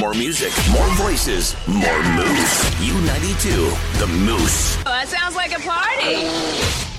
More music, more voices, more moose. U92, the Moose. That sounds like a party.